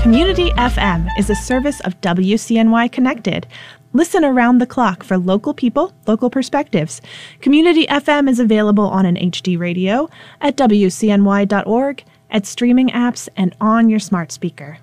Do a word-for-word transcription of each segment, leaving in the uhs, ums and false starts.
Community F M is a service of W C N Y Connected. Listen around the clock for local people, local perspectives. Community F M is available on an H D radio, at W C N Y dot org, at streaming apps, and on your smart speaker.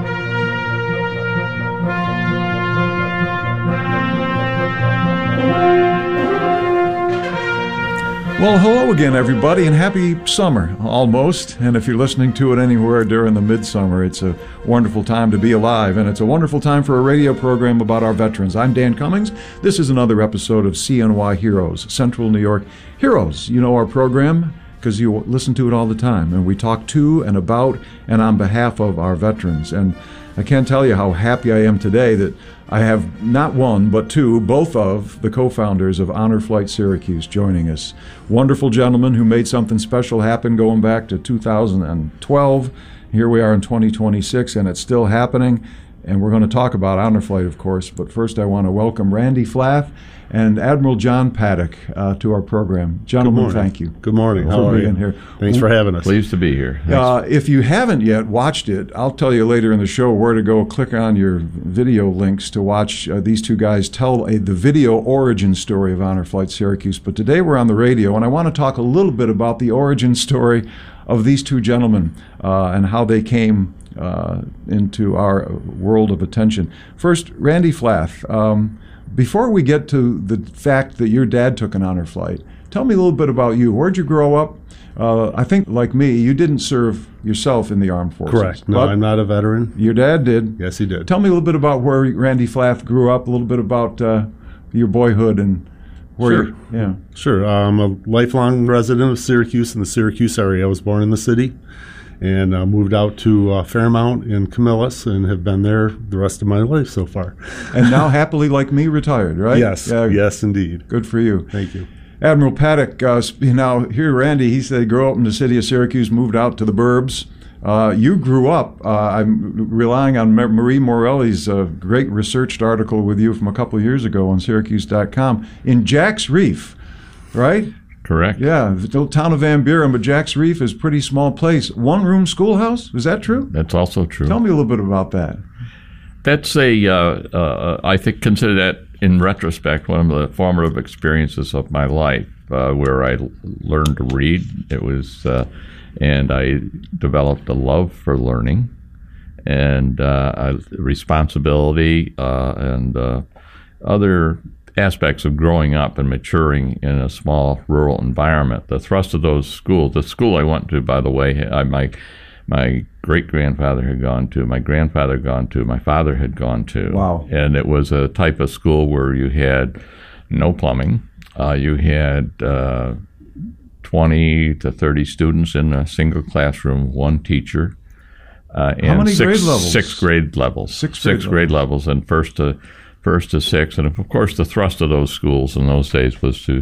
Well, hello again, everybody, and happy summer, almost. And if you're listening to it anywhere during the midsummer, it's a wonderful time to be alive, and it's a wonderful time for a radio program about our veterans. I'm Dan Cummings. This is another episode of C N Y Heroes, Central New York Heroes. You know our program because you listen to it all the time, and we talk to and about and on behalf of our veterans. And I can't tell you how happy I am today that I have not one, but two, both of the co-founders of Honor Flight Syracuse joining us. Wonderful gentlemen who made something special happen going back to two thousand twelve. Here we are in twenty twenty-six, and it's still happening. And we're going to talk about Honor Flight, of course. But first, I want to welcome Randy Flath and Admiral John Paddock uh, to our program. Gentlemen, thank you. Good morning. How for are being you? Here. Thanks for having us. Pleased to be here. Uh, if you haven't yet watched it, I'll tell you later in the show where to go. Click on your video links to watch uh, these two guys tell a, the video origin story of Honor Flight Syracuse. But today we're on the radio, and I want to talk a little bit about the origin story of these two gentlemen uh, and how they came uh, into our world of attention. First, Randy Flath. Um, Before we get to the fact that your dad took an honor flight, tell me a little bit about you. Where'd you grow up? Uh, I think, like me, you didn't serve yourself in the armed forces. Correct. No, I'm not a veteran. Your dad did. Yes, he did. Tell me a little bit about where Randy Flath grew up, a little bit about uh, your boyhood and where Sure. you're, yeah. Sure. I'm a lifelong resident of Syracuse in the Syracuse area. I was born in the city and uh, moved out to uh, Fairmount in Camillus and have been there the rest of my life so far. And now happily, like me, retired, right? Yes. Yeah. Yes, indeed. Good for you. Thank you. Admiral Paddock, uh, you know, here Randy, he said he grew up in the city of Syracuse, moved out to the burbs. Uh, you grew up, uh, I'm relying on Marie Morelli's uh, great researched article with you from a couple of years ago on Syracuse dot com, in Jack's Reef, right? Correct. Yeah, the little town of Van Buren, but Jack's Reef is a pretty small place. One-room schoolhouse, is that true? That's also true. Tell me a little bit about that. That's a, uh, uh, I think, consider that in retrospect one of the formative experiences of my life, uh, where I l- learned to read. It was, uh, and I developed a love for learning and uh, a responsibility uh, and uh, other aspects of growing up and maturing in a small rural environment. The thrust of those schools, the school I went to, by the way, I, my my great-grandfather had gone to, my grandfather had gone to, my father had gone to. Wow. And it was a type of school where you had no plumbing. Uh, you had uh, twenty to thirty students in a single classroom, one teacher. Uh, and How many six, grade levels? Six grade levels. Six grade six grade levels, and first to first to six. And of course, the thrust of those schools in those days was to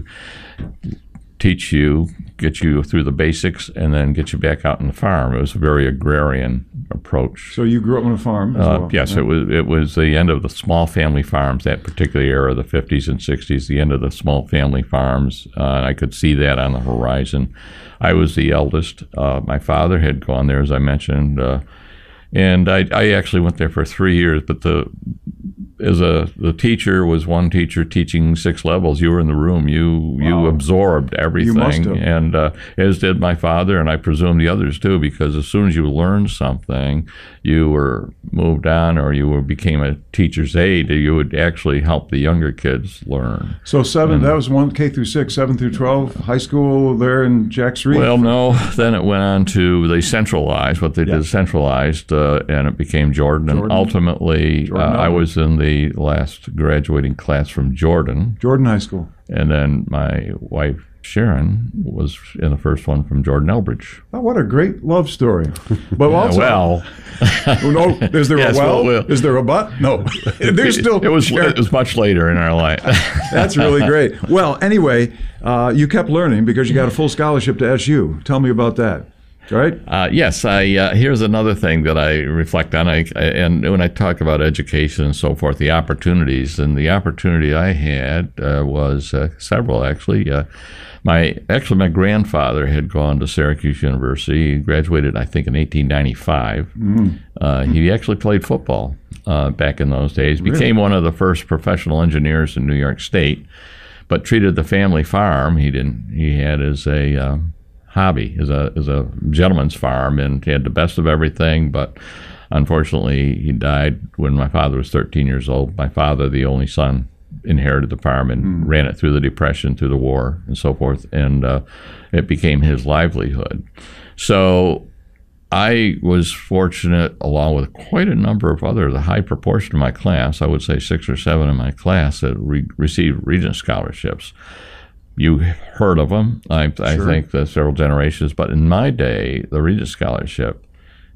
teach you, get you through the basics, and then get you back out on the farm. It was a very agrarian approach. So you grew up on a farm as Uh, well? yes, Yeah. it was it was the end of the small family farms, that particular era, the fifties and sixties, the end of the small family farms. Uh, and I could see that on the horizon. I was the eldest. Uh, my father had gone there, as I mentioned, uh, and I, I actually went there for three years. But the as a the teacher was one teacher teaching six levels. You were in the room. You Wow. you absorbed everything, You must have. and uh, as did my father, and I presume the others too. Because as soon as you learned something, you were moved on, or you were, became a teacher's aide. You would actually help the younger kids learn. So seven, And- that was one K through six, seven through twelve, high school there in Jack's Reef. Well, no. Then it went on to they centralized. What they Yeah. did centralized, uh, and it became Jordan. Jordan. And ultimately, Jordan uh, I Elbridge. was in the last graduating class from Jordan, Jordan High School. and then my wife Sharon was in the first one from Jordan Elbridge. Oh, what a great love story. But also, well, oh, no, is there Yes, a well? well, well. Is there a but? No. There's still. it was it was much later in our life. That's really great. Well, anyway, uh, you kept learning because you got a full scholarship to S U. Tell me about that. right? Uh, yes, I. Uh, here's another thing that I reflect on. I, I and when I talk about education and so forth, the opportunities and the opportunity I had uh, was uh, several actually. Uh, my actually my grandfather had gone to Syracuse University. He graduated, I think, in eighteen ninety-five. Mm. Uh, he actually played football uh, back in those days. Really? Became one of the first professional engineers in New York State, but treated the family farm he didn't. He had as a um, hobby, as a as a gentleman's farm, and he had the best of everything. But unfortunately, he died when my father was thirteen years old. My father, the only son, inherited the farm and mm. ran it through the Depression, through the war, and so forth, and uh, it became his livelihood. So I was fortunate, along with quite a number of others, a high proportion of my class, I would say six or seven in my class, that re- received Regent scholarships. You heard of them, I, I sure. think, the several generations, but in my day, the Regent Scholarship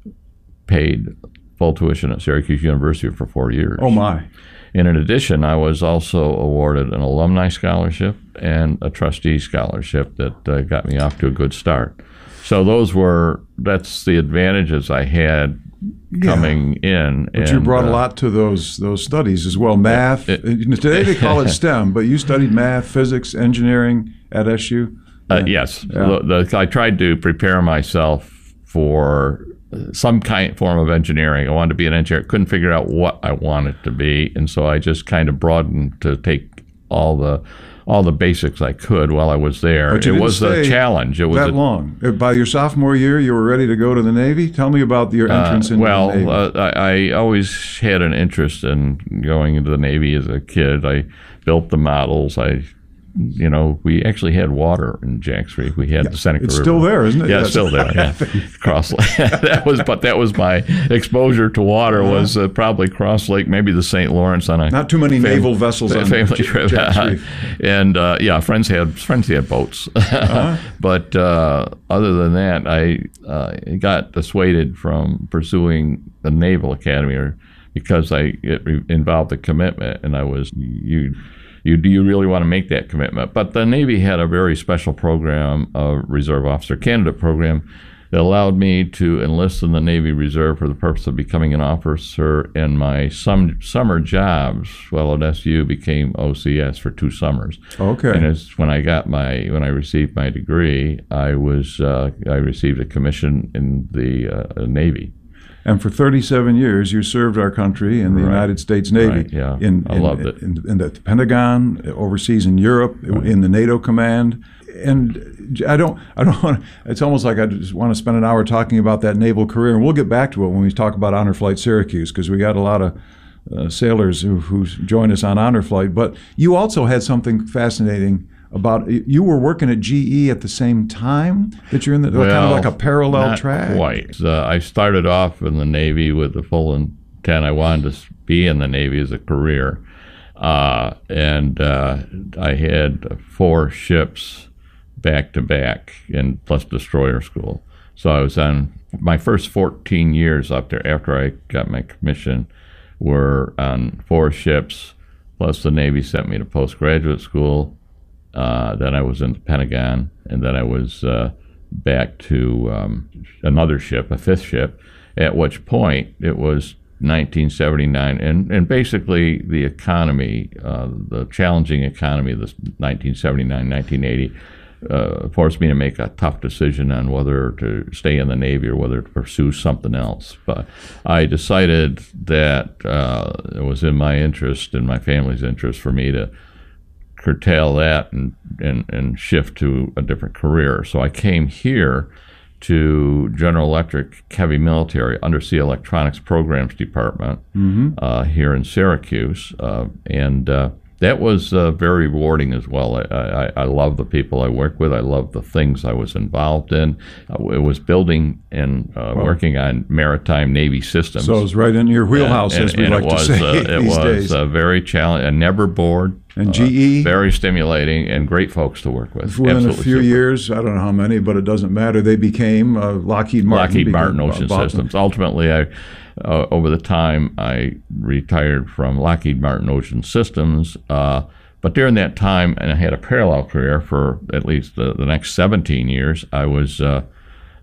paid full tuition at Syracuse University for four years. Oh, my. And in addition, I was also awarded an alumni scholarship and a trustee scholarship that uh, got me off to a good start. So those were, that's the advantages I had coming yeah. in. But and, you brought uh, a lot to those those studies as well. Math, it, it, today they call it STEM, but you studied math, physics, engineering at S U? Yeah. Uh, yes. Yeah. The, the, I tried to prepare myself for some kind form of engineering. I wanted to be an engineer. Couldn't figure out what I wanted to be, and so I just kind of broadened to take all the all the basics I could while I was there. But you it didn't was stay a challenge. It was that a, long. By your sophomore year, you were ready to go to the Navy. Tell me about your entrance uh, into well, the Navy. Well, uh, I, I always had an interest in going into the Navy as a kid. I built the models. I You know, we actually had water in Jacks Creek. We had yeah, the Seneca it's River. still there, isn't it? Yeah, yes. it's still there. Yeah, Cross Lake. that was, but that was my exposure to water. Uh-huh. Was uh, probably Cross Lake, maybe the Saint Lawrence on a not too many fam- naval vessels on family J- trip. Jacks Creek. And uh, yeah, friends had friends had boats. Uh-huh. But uh, other than that, I uh, got dissuaded from pursuing the Naval Academy, or because I it involved a commitment, and I was you. You, do you really want to make that commitment? But the Navy had a very special program, a Reserve Officer Candidate program, that allowed me to enlist in the Navy Reserve for the purpose of becoming an officer. And my some, summer jobs while at S U became O C S for two summers. Okay. And it's when I got my when I received my degree, I was uh, I received a commission in the uh, Navy. And for thirty-seven years, you served our country in the right. United States Navy. Right, yeah, in, I in, loved it. In, in the Pentagon, overseas in Europe, right. in the NATO command. And I don't, I don't want. It's almost like I just want to spend an hour talking about that naval career, and we'll get back to it when we talk about Honor Flight Syracuse, because we got a lot of uh, sailors who who join us on Honor Flight. But you also had something fascinating about, you were working at G E at the same time that you're in the, well, kind of like a parallel not track? Quite. Uh, I started off in the Navy with the full intent. I wanted to be in the Navy as a career. Uh, and uh, I had four ships back to back, and plus destroyer school. So I was on my first fourteen years up there after I got my commission were on four ships, plus the Navy sent me to postgraduate school. Uh, then I was in the Pentagon, and then I was uh, back to um, another ship, a fifth ship, at which point it was nineteen seventy-nine. And, and basically the economy, uh, the challenging economy of this nineteen seventy-nine, nineteen eighty, uh, forced me to make a tough decision on whether to stay in the Navy or whether to pursue something else. But I decided that uh, it was in my interest and my family's interest for me to curtail that and, and, and shift to a different career. So I came here to General Electric Heavy Military Undersea Electronics Programs Department mm-hmm. uh, here in Syracuse. Uh, and uh, that was uh, very rewarding as well. I, I, I love the people I work with. I love the things I was involved in. Uh, it was building and uh, wow. working on maritime Navy systems. So it was right in your wheelhouse, and, as we and like it was, to say uh, these it was days. Uh, very challenging. I never bored. And G E? Uh, very stimulating and great folks to work with. Within Absolutely a few super. years, I don't know how many, but it doesn't matter. They became uh, Lockheed Martin. Lockheed became, Martin Ocean uh, Systems. Ultimately, I, uh, over the time, I retired from Lockheed Martin Ocean Systems. Uh, but during that time, and I had a parallel career for at least the, the next seventeen years, I was uh,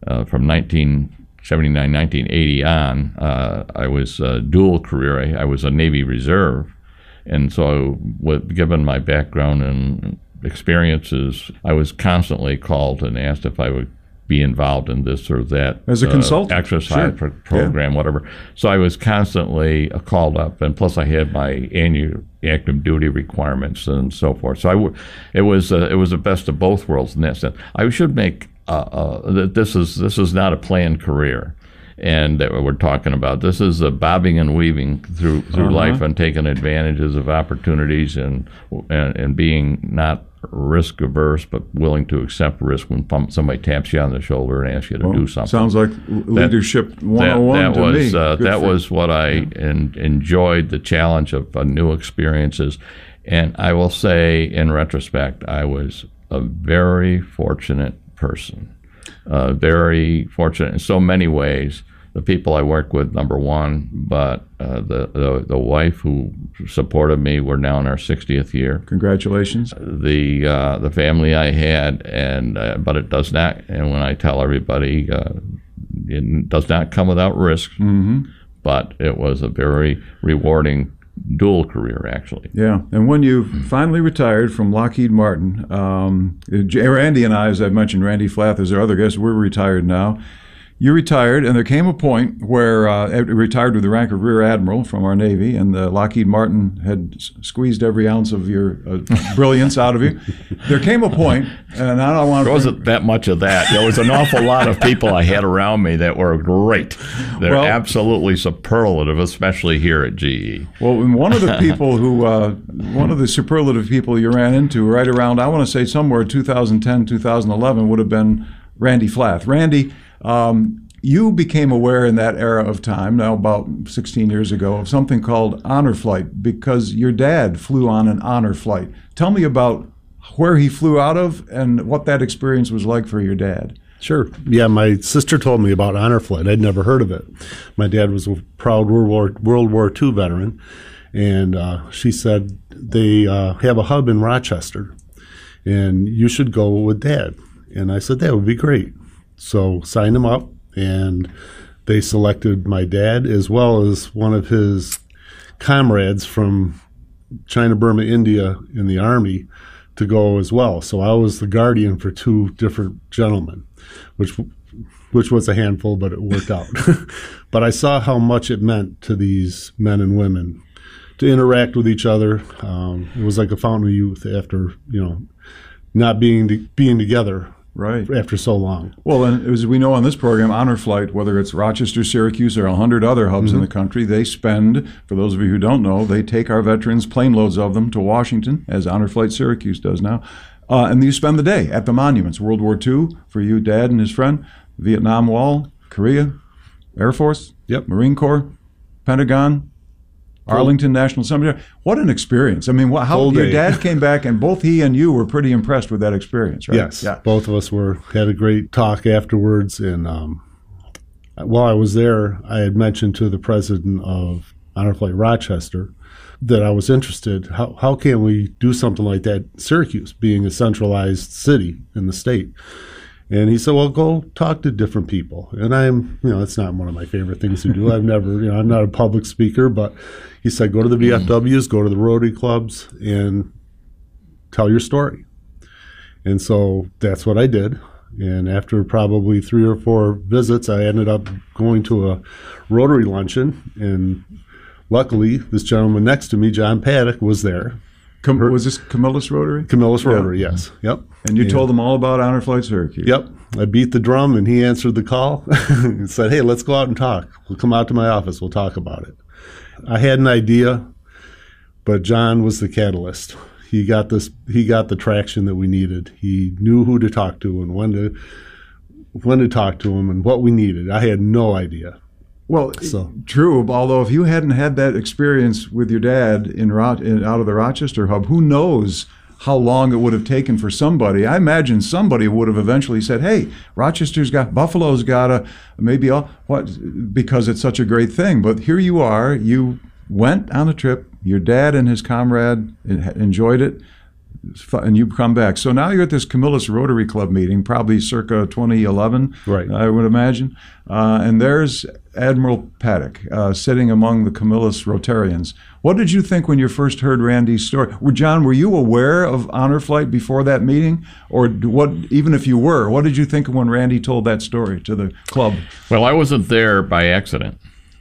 uh, from nineteen seventy-nine, nineteen eighty on, uh, I was a dual career. I, I was a Navy Reserve. And so, with, given my background and experiences, I was constantly called and asked if I would be involved in this or that. As a uh, consultant. Exercise Sure. pro- program, Yeah. whatever. So I was constantly uh, called up, and plus I had my annual active duty requirements and so forth. So I w- it was uh, it was the best of both worlds in that sense. I should make uh, uh, that this is this is not a planned career. And that we're talking about. This is a bobbing and weaving through through Uh-huh. life and taking advantages of opportunities and, and and being not risk averse, but willing to accept risk when somebody taps you on the shoulder and asks you to Well, do something. Sounds like leadership one oh one that, that to was, me. Uh, Good that for- was what I en- enjoyed, the challenge of uh, new experiences. And I will say, in retrospect, I was a very fortunate person. Uh, very fortunate in so many ways. The people I work with, number one, but uh, the, the the wife who supported me, we're now in our sixtieth year. Congratulations. The uh, the family I had, and uh, but it does not. And when I tell everybody, uh, it does not come without risk. Mm-hmm. But it was a very rewarding dual career, actually. Yeah, and when you finally retired from Lockheed Martin, um, Randy and I, as I mentioned, Randy Flath is our other guest, we're retired now. You retired, and there came a point where uh, retired with the rank of Rear Admiral from our Navy, and uh, Lockheed Martin had s- squeezed every ounce of your uh, brilliance out of you. There came a point, and I don't want to... There wasn't that much of that. There was an awful lot of people I had around me that were great. They're Well- absolutely superlative, especially here at G E. Well, and one of the people who, uh, one of the superlative people you ran into right around, I want to say somewhere two thousand ten, two thousand eleven would have been Randy Flath. Randy, um, you became aware in that era of time, now about sixteen years ago, of something called honor flight because your dad flew on an honor flight. Tell me about where he flew out of and what that experience was like for your dad. Sure. Yeah, my sister told me about honor flight. I'd never heard of it. My dad was a proud World War World War Two veteran, and uh, she said they uh, have a hub in Rochester, and you should go with Dad. And I said that would be great. So signed him up, and they selected my dad as well as one of his comrades from China, Burma, India in the Army to go as well. So I was the guardian for two different gentlemen, which which was a handful, but it worked out. But I saw how much it meant to these men and women to interact with each other. Um, it was like a fountain of youth after, you know, not being being together Right. after so long. Well, and as we know on this program, Honor Flight, whether it's Rochester, Syracuse, or a hundred other hubs Mm-hmm. in the country, they spend, for those of you who don't know, they take our veterans, plane loads of them, to Washington, as Honor Flight Syracuse does now, uh, and you spend the day at the monuments. World War Two, for you, Dad and his friend, Vietnam Wall, Korea, Air Force, Yep. Marine Corps, Pentagon, Arlington National Cemetery. What an experience. I mean, wha- how Full your day. dad came back, and both he and you were pretty impressed with that experience, right? Yes, Yeah. both of us were had a great talk afterwards. And um, while I was there, I had mentioned to the president of Honor Flight Rochester that I was interested. How how can we do something like that? Syracuse being a centralized city in the state. And he said, well, go talk to different people. And I'm, you know, it's not one of my favorite things to do. I've never, you know, I'm not a public speaker, but he said, go to the V F Ws, go to the Rotary clubs, and tell your story. And so that's what I did. And after probably three or four visits, I ended up going to a Rotary luncheon. And luckily, this gentleman next to me, John Paddock, was there. Com- was this Camillus Rotary? Camillus Rotary, yes. Yep. And you told them all about Honor Flight Syracuse. Yep. I beat the drum, and he answered the call and said, hey, let's go out and talk. We'll come out to my office. We'll talk about it. I had an idea, but John was the catalyst. He got this. He got the traction that we needed. He knew who to talk to and when to when to talk to him and what we needed. I had no idea. Well, So- true. Although if you hadn't had that experience with your dad in, Ro- in out of the Rochester hub, who knows how long it would have taken for somebody. I imagine somebody would have eventually said, "Hey, Rochester's got Buffalo's got a maybe all what because it's such a great thing." But here you are. You went on a trip. Your dad and his comrade enjoyed it. and you come back. So now you're at this Camillus Rotary Club meeting, probably circa twenty eleven, Right. I would imagine. Uh, and there's Admiral Paddock uh, sitting among the Camillus Rotarians. What did you think when you first heard Randy's story? Well, John, were you aware of Honor Flight before that meeting? Or what? Even if you were, what did you think when Randy told that story to the club? Well, I wasn't there by accident.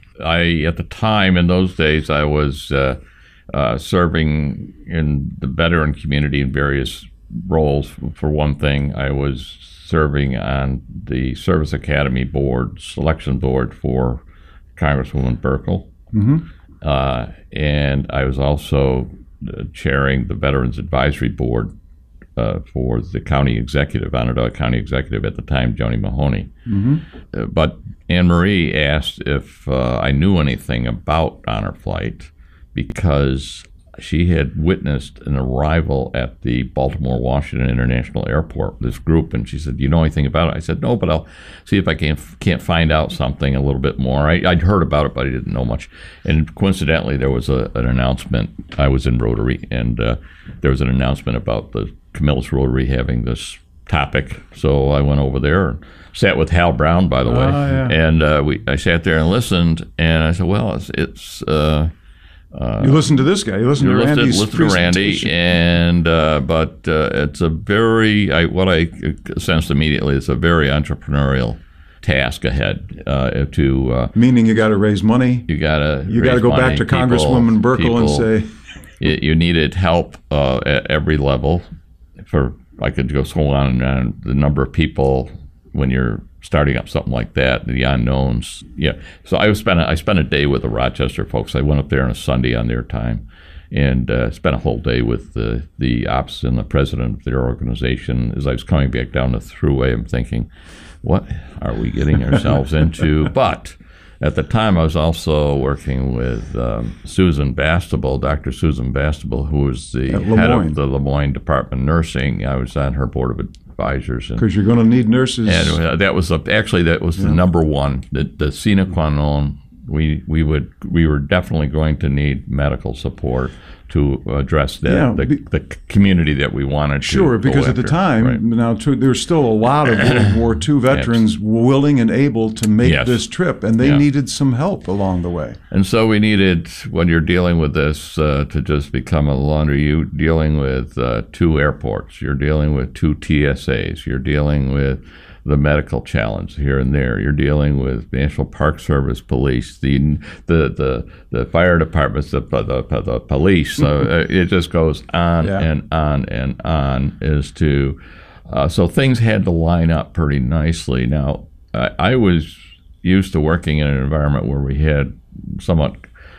I, at the time, in those days, I was uh, uh, serving in the veteran community in various roles. For one thing, I was serving on the Service Academy Board, selection board for Congresswoman Burkle. Mm-hmm. Uh, and I was also uh, chairing the Veterans Advisory Board uh, for the county executive, Onondaga County executive at the time, Joni Mahoney. Mm-hmm. Uh, but Anne Marie asked if uh, I knew anything about Honor Flight because she had witnessed an arrival at the Baltimore Washington International Airport, this group, and she said, "Do you know anything about it?" I said, "No, but I'll see if I can, can't find out something a little bit more." I, I'd heard about it, but I didn't know much. And coincidentally, there was a, an announcement. I was in Rotary, and uh, there was an announcement about the Camillus Rotary having this topic. So I went over there and sat with Hal Brown, by the way, Oh, yeah. and uh, we I sat there and listened, and I said, "Well, it's." it's uh, Uh, you listen to this guy. You listen you to listen, Randy's listen to Randy, presentation. and uh, but uh, it's a very I, what I sensed immediately is a very entrepreneurial task ahead. Uh, to uh, Meaning you got to raise money. you got to You got to go money, back to people, Congresswoman Burkle and people, say, you, you needed help uh, at every level. For I could go so on and on. The number of people when you're starting up something like that, the unknowns. Yeah. So I spent a, I spent a day with the Rochester folks. I went up there on a Sunday on their time, and uh, spent a whole day with the the ops and the president of their organization. As I was coming back down the thruway, I'm thinking, what are we getting ourselves into? But at the time, I was also working with um, Susan Bastable, Doctor Susan Bastable, who was the At head Lemoyne. of the Lemoyne Department of Nursing. I was on her board of advisors. And, because you're going to need nurses. and uh, that was a, actually that was the number one, the, the sine qua non. We we would we were definitely going to need medical support to address that Yeah, the, be- the community that we wanted to Sure, go because at the after. time, Right. now to, there's still a lot of World War Two veterans willing and able to make Yes. this trip, and they Yeah. needed some help along the way. And so we needed, when you're dealing with this, uh, to just become a laundry, you're dealing with uh, two airports, you're dealing with two T S As, you're dealing with the medical challenge here and there, you're dealing with National Park Service, police, the the the, the fire departments, the, the, the police. uh, it just goes on Yeah. and on and on as to, uh, so things had to line up pretty nicely. Now, I, I was used to working in an environment where we had somewhat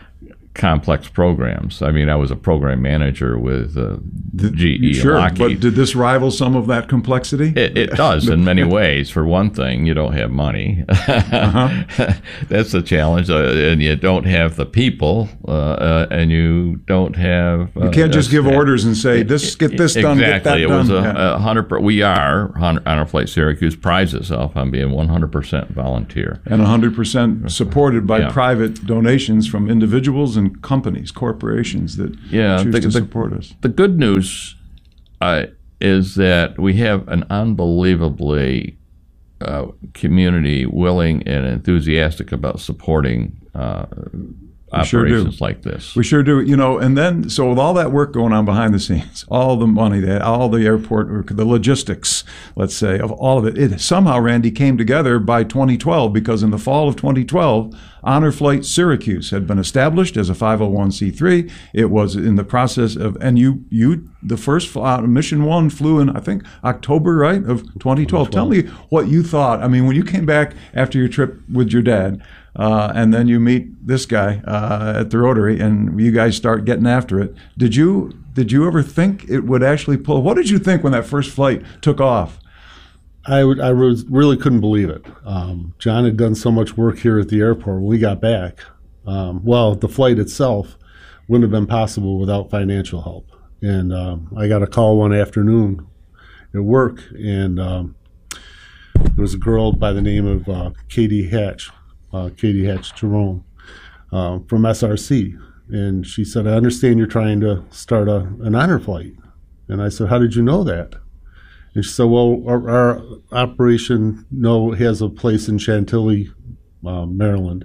complex programs. I mean, I was a program manager with uh, G E Sure, and Lockheed. but did this rival some of that complexity? It, it does in many ways. For one thing, you don't have money. Uh-huh. That's the challenge, uh, and you don't have the people, uh, uh, and you don't have. Uh, You can't just a give staff. orders and say, "This, get this done, get that Exactly. It done." was a, Yeah. a hundred. per- We are Honor, Honor Flight Syracuse prides itself on being one hundred percent volunteer. And one hundred percent supported by Yeah. private donations from individuals and companies, corporations that Yeah, choose the- to the- support us. The good news uh, is that we have an unbelievably uh, community willing and enthusiastic about supporting uh, sure do. operations like this. We sure do. You know, and then, so with all that work going on behind the scenes, all the money, that, all the airport, or the logistics, let's say, of all of it, it somehow, Randy, came together by twenty twelve, because in the fall of twenty twelve, Honor Flight Syracuse had been established as a five oh one c three. It was in the process of, and you, you, the first fly, mission one flew in, I think, October, right, of twenty twelve. Tell me what you thought. I mean, when you came back after your trip with your dad, Uh, and then you meet this guy uh, at the Rotary, and you guys start getting after it. Did you did you ever think it would actually pull? What did you think when that first flight took off? I would, I was, really couldn't believe it. Um, John had done so much work here at the airport when we got back. Um, well, the flight itself wouldn't have been possible without financial help. And um, I got a call one afternoon at work, and um, there was a girl by the name of uh, Katie Hatch, uh, Katie Hatch Jerome, uh, from S R C. And she said, "I understand you're trying to start a, an honor flight." And I said, how did you know that? And she said, well, our, our operation no has a place in Chantilly, uh, Maryland.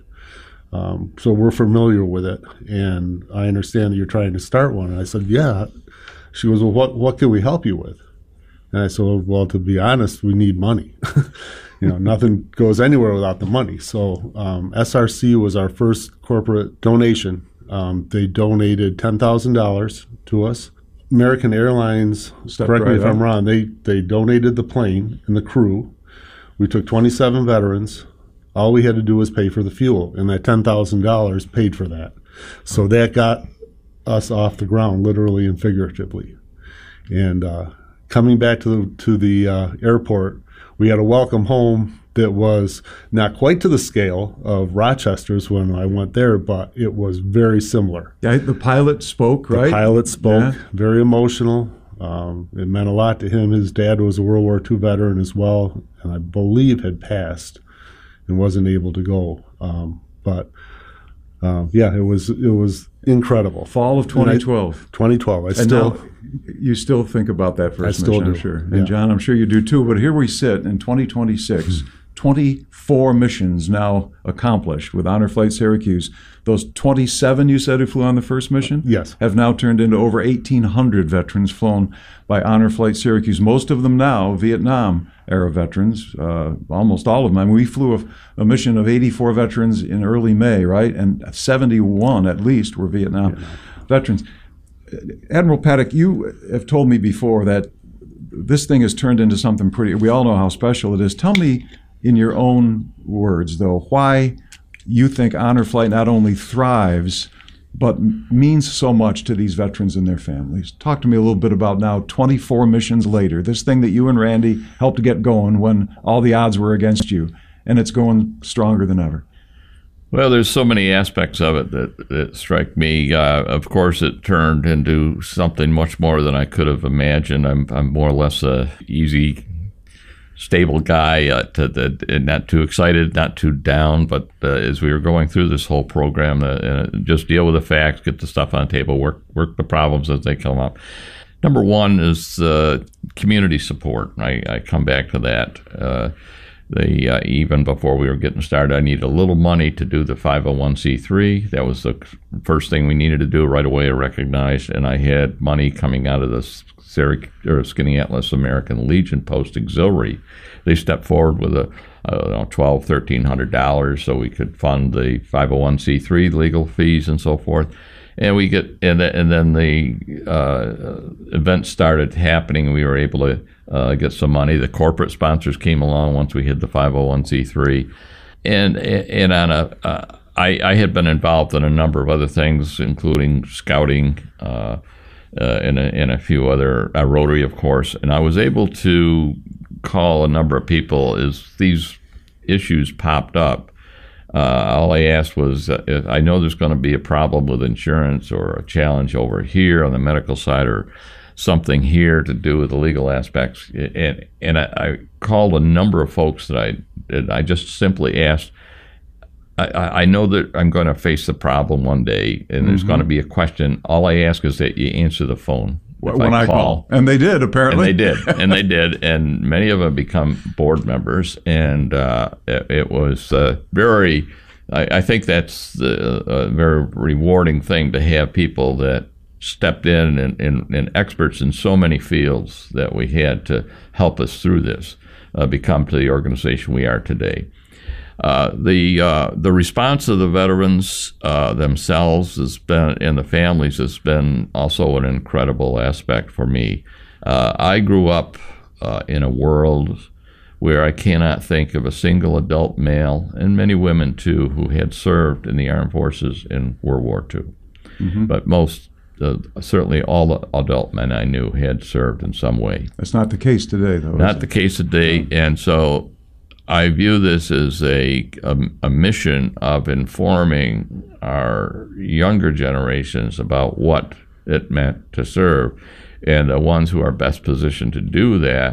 Um, so we're familiar with it. And I understand that you're trying to start one. And I said, yeah. She goes, well, what, what can we help you with? And I said, well, to be honest, we need money. You know, nothing goes anywhere without the money. So um, S R C was our first corporate donation. Um, they donated ten thousand dollars to us. American Airlines, Step correct right me if up. I'm wrong, they, they donated the plane and the crew. We took twenty-seven veterans. All we had to do was pay for the fuel, and that ten thousand dollars paid for that. So that got us off the ground, literally and figuratively. And uh, coming back to the, to the uh, airport, we had a welcome home that was not quite to the scale of Rochester's when I went there, but it was very similar. Yeah, the pilot spoke, right? The pilot spoke, Yeah. very emotional. Um, it meant a lot to him. His dad was a World War Two veteran as well, and I believe had passed and wasn't able to go. Um, but uh, yeah, it was it was incredible. Fall of twenty twelve. twenty twelve. I And still. now you still think about that first I still mission, I'm do. sure. And Yeah. John, I'm sure you do too. But here we sit in twenty twenty-six, twenty-four missions now accomplished with Honor Flight Syracuse. Those twenty-seven you said who flew on the first mission? Yes. Have now turned into over eighteen hundred veterans flown by Honor Flight Syracuse. Most of them now Vietnam era veterans, uh, almost all of them. I mean, we flew a, a mission of eighty-four veterans in early May, right? And seventy-one at least were Vietnam, Vietnam. veterans. Admiral Paddock, you have told me before that this thing has turned into something pretty, we all know how special it is. Tell me in your own words, though, why you think Honor Flight not only thrives, but means so much to these veterans and their families. Talk to me a little bit about now, twenty-four missions later, this thing that you and Randy helped to get going when all the odds were against you, and it's going stronger than ever. Well, there's so many aspects of it that, that strike me. Uh, of course, it turned into something much more than I could have imagined. I'm, I'm more or less a easy, stable guy, uh, to the, not too excited, not too down. But uh, as we were going through this whole program, uh, uh, just deal with the facts, get the stuff on the table, work work the problems as they come up. Number one is uh, community support. I, I come back to that. Uh, The, uh, even before we were getting started, I needed a little money to do the five oh one c three. That was the first thing we needed to do right away. I recognized, and I had money coming out of the Syrac- or Skaneateles American Legion Post Auxiliary. They stepped forward with a I don't know, twelve, thirteen hundred dollars, so we could fund the five oh one c three legal fees and so forth. And we get, and, th- and then the uh, events started happening. We were able to uh, get some money. The corporate sponsors came along once we hit the five oh one c three, and and on a, uh, I, I had been involved in a number of other things, including scouting, uh, uh, and a, and a few other uh, Rotary, of course. And I was able to call a number of people as these issues popped up. Uh, all I asked was, uh, if I know there's going to be a problem with insurance or a challenge over here on the medical side or something here to do with the legal aspects. And and I, I called a number of folks that I that I just simply asked, I, I know that I'm going to face the problem one day and there's mm-hmm. going to be a question. All I ask is that you answer the phone. When I, I call. call. And they did, apparently. And they did. And they did. And many of them become board members. And uh, it, it was uh, very, I, I think that's the, a very rewarding thing to have people that stepped in and, and, and experts in so many fields that we had to help us through this, uh, become to the organization we are today. Uh, the uh, the response of the veterans uh, themselves has been, and the families has been also an incredible aspect for me. Uh, I grew up uh, in a world where I cannot think of a single adult male, and many women too, who had served in the armed forces in World War Two. Mm-hmm. But most, uh, certainly all the adult men I knew had served in some way. That's not the case today, though. Not the case today, and so I view this as a, a, a mission of informing our younger generations about what it meant to serve. And the ones who are best positioned to do that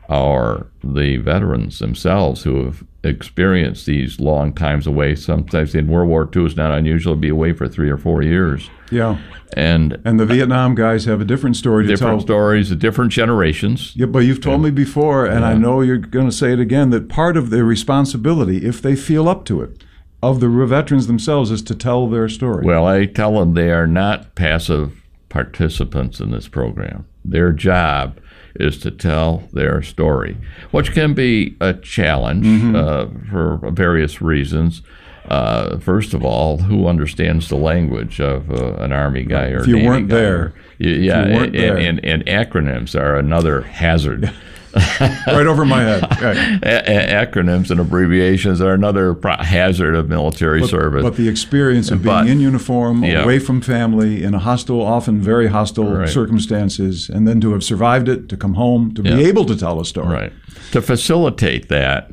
are the veterans themselves who have experienced these long times away. Sometimes in World War Two, it's not unusual to be away for three or four years. Yeah. And and the Vietnam guys have a different story to different tell. stories, different generations. Yeah, but you've told Yeah. me before, and I Yeah. know you're going to say it again, that part of their responsibility, if they feel up to it, of the veterans themselves is to tell their story. Well, I tell them they are not passive participants in this program. Their job is to tell their story, which can be a challenge mm-hmm. uh, for various reasons. Uh, first of all, who understands the language of uh, an Army guy or if you Navy weren't guy? there? You, yeah, you weren't and, there. And, and, and acronyms are another hazard. Right over my head. Right. A- a- acronyms and abbreviations are another pro- hazard of military But, service. but the experience of being But- in uniform, yeah. away from family, in a hostile, often very hostile Right. circumstances, and then to have survived it, to come home, to Yeah. be able to tell a story. Right. To facilitate that,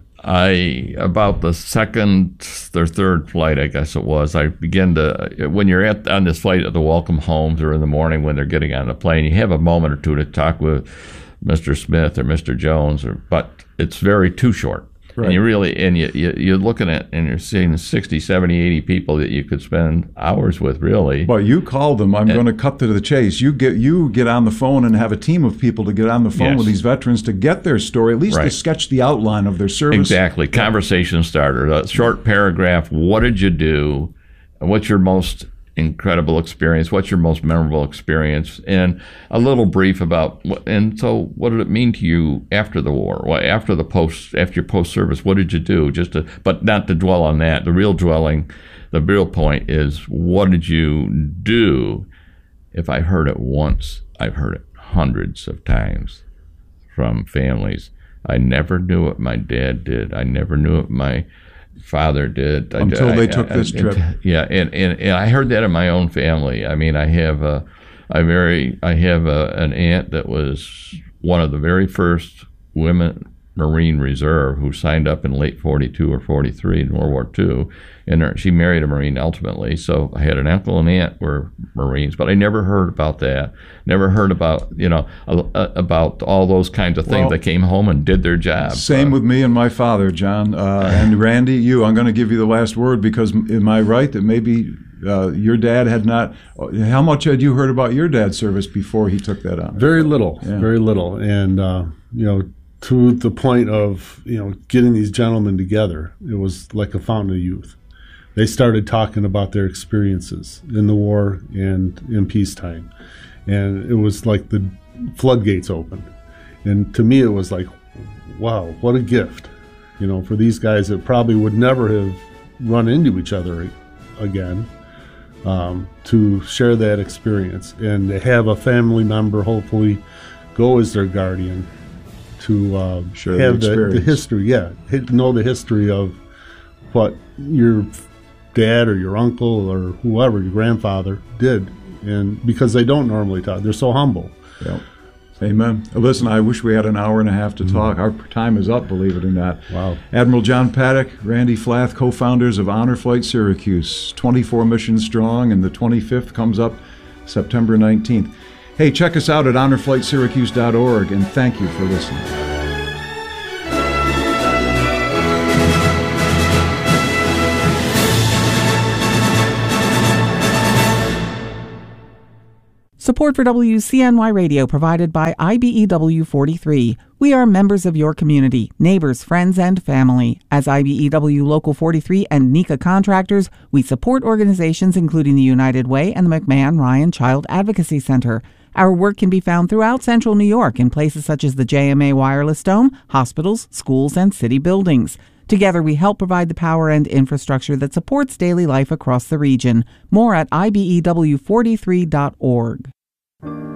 I about the second or third flight, I guess it was, I began to, when you're at on this flight at the welcome homes or in the morning when they're getting on the plane, you have a moment or two to talk with Mister Smith or Mister Jones, or but it's very too short. Right. And you really, and you, you, you're looking at, and you're seeing sixty, seventy, eighty people that you could spend hours with, really. Well, you call them. I'm going to cut to the chase. You get you get on the phone and have a team of people to get on the phone Yes. with these veterans to get their story, at least to Right. sketch the outline of their service. Exactly. Conversation starter. A short paragraph. What did you do? What's your most incredible experience? What's your most memorable experience? And a little brief about what, and so what did it mean to you after the war? Well, after the post, after your post service, what did you do? Just to, but not to dwell on that. The real dwelling, the real point is, what did you do? If I heard it once, I've heard it hundreds of times from families. I never knew what my dad did. I never knew what my father did. Until I, they I, took I, this I, trip. Yeah, and, and, and I heard that in my own family. I mean, I have a, I very, I have a, an aunt that was one of the very first women Marine Reserve who signed up in late forty-two or forty-three in World War Two, and her, she married a Marine ultimately. So I had an uncle and aunt were Marines, but I never heard about that. Never heard about, you know, uh, about all those kinds of things. Well, that came home and did their job. Same uh, with me and my father, John. Uh, and Randy, you, I'm going to give you the last word because am I right that maybe uh, your dad had not, how much had you heard about your dad's service before he took that on? Very little, Yeah. very little. And, uh, you know, to the point of, you know, getting these gentlemen together, it was like a fountain of youth. They started talking about their experiences in the war and in peacetime. And it was like the floodgates opened. And to me, it was like, wow, what a gift, you know, for these guys that probably would never have run into each other again, um, to share that experience and to have a family member hopefully go as their guardian to uh, Share have the the, the experience. history, yeah, hi- know the history of what your dad or your uncle or whoever, your grandfather did. And because they don't normally talk, they're so humble. Yeah. Amen. Listen, I wish we had an hour and a half to talk. Our time is up, believe it or not. Wow. Admiral John Paddock, Randy Flath, co-founders of Honor Flight Syracuse, twenty-four missions strong, and the twenty-fifth comes up September nineteenth. Hey, check us out at honor flight syracuse dot org, and thank you for listening. Support for W C N Y Radio provided by I B E W forty-three. We are members of your community, neighbors, friends, and family. As I B E W Local forty-three and NECA contractors, we support organizations including the United Way and the McMahon Ryan Child Advocacy Center. Our work can be found throughout central New York in places such as the J M A Wireless Dome, hospitals, schools, and city buildings. Together, we help provide the power and infrastructure that supports daily life across the region. More at I B E W forty-three dot org.